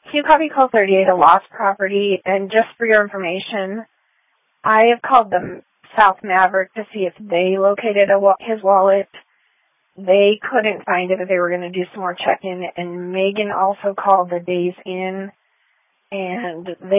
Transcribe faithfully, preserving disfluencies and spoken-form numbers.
Q Copy Call thirty-eight, a lost property, and just for your information, I have called the South Maverick to see if they located a, his wallet. They couldn't find it, but they were going to do some more checking, and Megan also called the Days Inn, and they